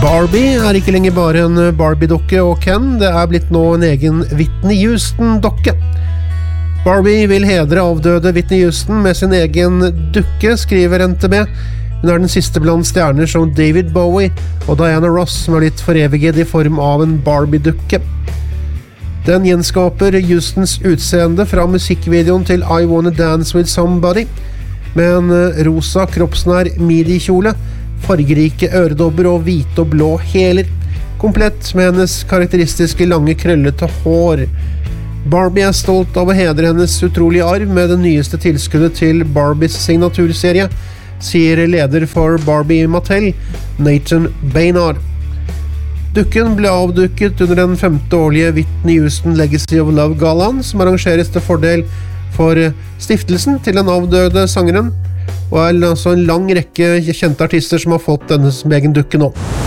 Barbie ikke lenger bare en Barbie-dokke og Ken, det blitt nå en egen Whitney Houston-dokke. Barbie vil hedre avdøde Whitney Houston med sin egen dukke, skriver NTB. Hun den siste blant stjerner som David Bowie og Diana Ross som blitt foreviget i form av en Barbie-dukke. Den gjenskaper Houstons utseende fra musikkvideoen til I Wanna Dance With Somebody, med en rosa kroppsnær midi-kjole, fargerike øredobber og hvite og blå hæler, komplett med hennes karakteristiske lange krøllete hår. Barbie stolt av å hedre hennes utrolige arv med det nyeste tilskuddet til Barbies signaturserie, sier leder for Barbie Mattel, Nathan Baynard. Dukken ble avdukket under den 5. årlige Whitney Houston Legacy of Love-galaen, som arrangeres til fordel for stiftelsen til den avdøde sangeren, og altså en lang rekke kjente artister som har fått denne som egen dukke nå.